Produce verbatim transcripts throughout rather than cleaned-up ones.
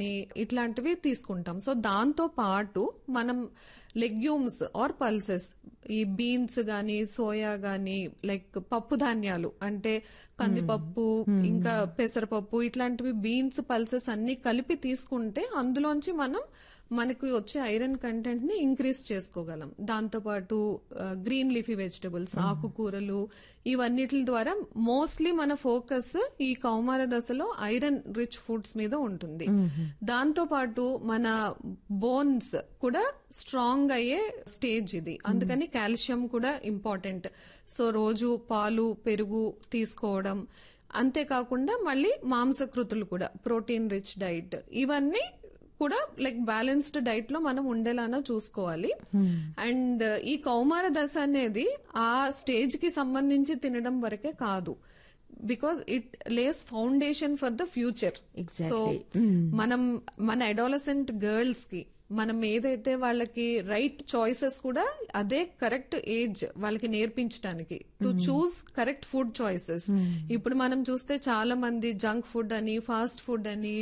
గానీ ఇట్లాంటివి తీసుకుంటాం. సో దాంతో పాటు మనం లెగ్యూమ్స్ ఆర్ పల్సెస్, ఈ బీన్స్ గానీ సోయా గానీ లైక్ పప్పు ధాన్యాలు అంటే కందిపప్పు ఇంకా పెసరపప్పు ఇట్లాంటివి బీన్స్ పల్సెస్ అన్ని కలిపి తీసుకుంటే అందులోంచి మనం మనకి వచ్చే ఐరన్ కంటెంట్ ని ఇంక్రీజ్ చేసుకోగలం. దాంతో పాటు గ్రీన్ లీఫీ వెజిటబుల్స్, ఆకుకూరలు ఇవన్నిటి ద్వారా మోస్ట్లీ మన ఫోకస్ ఈ కౌమార దశలో ఐరన్ రిచ్ ఫుడ్స్ మీద ఉంటుంది. దాంతో పాటు మన బోన్స్ కూడా స్ట్రాంగ్ అయ్యే స్టేజ్ ఇది, అందుకని కాల్షియం కూడా ఇంపార్టెంట్. సో రోజు పాలు పెరుగు తీసుకోవడం, అంతేకాకుండా మళ్ళీ మాంసకృతులు కూడా ప్రోటీన్ రిచ్ డైట్ ఇవన్నీ కూడా లైక్ బ్యాలెన్స్డ్ డైట్ లో మనం ఉండేలానా చూసుకోవాలి. అండ్ ఈ కౌమార దశ అనేది ఆ స్టేజ్ కి సంబంధించి తినడం వరకే కాదు, because it Lay's foundation for the future. So మనం మన అడాలసెంట్ గర్ల్స్ కి మనం ఏదైతే వాళ్ళకి రైట్ చాయిసెస్ కూడా అదే కరెక్ట్ ఏజ్ వాళ్ళకి నేర్పించడానికి to choose correct food choices. ఇప్పుడు మనం చూస్తే చాలా మంది జంక్ ఫుడ్ అని, ఫాస్ట్ ఫుడ్ అని,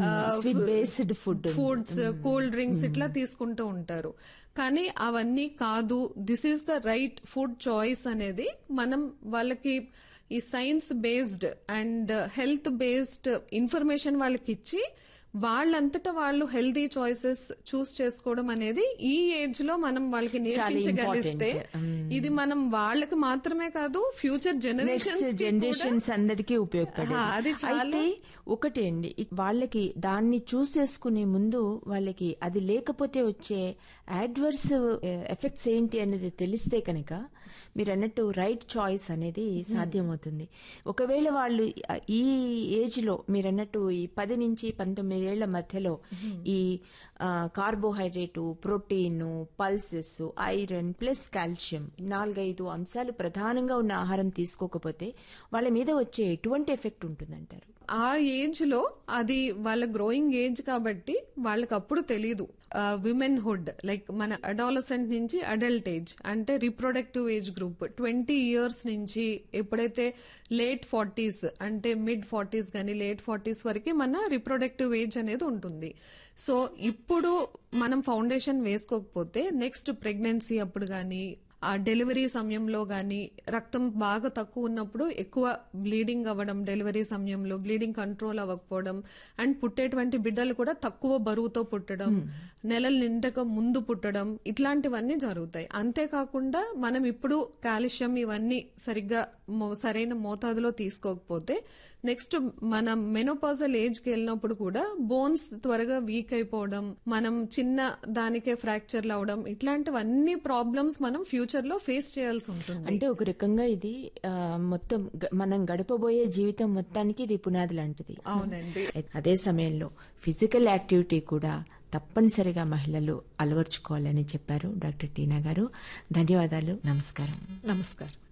based food foods, cool drinks ఇట్లా తీసుకుంటూ ఉంటారు. కానీ అవన్నీ కాదు, this is the right food choice అనేది మనం వాళ్ళకి ఈ science based and health based information వాళ్ళకి ఇచ్చి వాళ్ళంతటా వాళ్ళు హెల్దీ చాయిసెస్ చూస్ చేసుకోవడం అనేది ఈ ఏజ్ లో మనం వాళ్ళకి నేర్పించగలిస్తే ఇది మనం వాళ్ళకి మాత్రమే కాదు ఫ్యూచర్ జనరేషన్స్ జనరేషన్స్ అందరికీ ఉపయోగపడేది. అయితే ఒకటే అండి, వాళ్ళకి దాన్ని చూస్ చేసుకునే ముందు వాళ్ళకి అది లేకపోతే వచ్చే అడ్వర్స్ ఎఫెక్ట్స్ ఏంటి అనేది తెలిస్తే కనుక మీరు అన్నట్టు రైట్ చాయిస్ అనేది సాధ్యమవుతుంది. ఒకవేళ వాళ్ళు ఈ ఏజ్ లో మీరు అన్నట్టు ఈ పది నుంచి పంతొమ్మిది ఏళ్ల మధ్యలో ఈ carbohydrate, protein, pulses, iron plus calcium నాలుగైదు అంశాలు ప్రధానంగా ఉన్న ఆహారం తీసుకోకపోతే వాళ్ళ మీద వచ్చే ఎటువంటి ఎఫెక్ట్ ఉంటుందంటారు? ఆ ఏజ్ లో అది వాళ్ళ గ్రోయింగ్ ఏజ్ కాబట్టి వాళ్ళకి అప్పుడు తెలీదు. విమెన్ హుడ్ లైక్ మన అడాలసెంట్ నుంచి అడల్ట్ ఏజ్ అంటే reproductive age group twenty years నుంచి ఎప్పుడైతే లేట్ ఫార్టీస్ అంటే మిడ్ ఫార్టీస్ గానీ లేట్ ఫార్టీస్ వరకు మన రిప్రొడక్టివ్ ఏజ్ అనేది ఉంటుంది. సో ఇప్పుడు మనం ఫౌండేషన్ వేసుకోకపోతే నెక్స్ట్ ప్రెగ్నెన్సీ అప్పుడు గానీ ఆ డెలివరీ సమయంలో గానీ రక్తం బాగా తక్కువ ఉన్నప్పుడు ఎక్కువ బ్లీడింగ్ అవ్వడం, డెలివరీ సమయంలో బ్లీడింగ్ కంట్రోల్ అవ్వకపోవడం, అండ్ పుట్టేటువంటి బిడ్డలు కూడా తక్కువ బరువుతో పుట్టడం, నెలలు నిండక ముందు పుట్టడం, ఇట్లాంటివన్నీ జరుగుతాయి. అంతేకాకుండా మనం ఇప్పుడు కాల్షియం ఇవన్నీ సరిగ్గా సరైన మోతాదులో తీసుకోకపోతే నెక్స్ట్ మనం మెనోపాజల్ ఏజ్ కి వెళ్ళినప్పుడు కూడా బోన్స్ త్వరగా వీక్ అయిపోవడం, మనం చిన్న దానికే ఫ్రాక్చర్లు అవడం, ఇట్లాంటివన్నీ ప్రాబ్లమ్స్ మనం ఫ్యూచర్ లో ఫేస్ చేయాల్సి ఉంటుంది. అంటే ఒక రకంగా ఇది మొత్తం మనం గడపబోయే జీవితం మొత్తానికి ఇది పునాది లాంటిది. అవునండి. అదే సమయంలో ఫిజికల్ యాక్టివిటీ కూడా తప్పనిసరిగా మహిళలు అలవర్చుకోవాలని చెప్పారు డాక్టర్ టీనా గారు. ధన్యవాదాలు. నమస్కారం. నమస్కారం.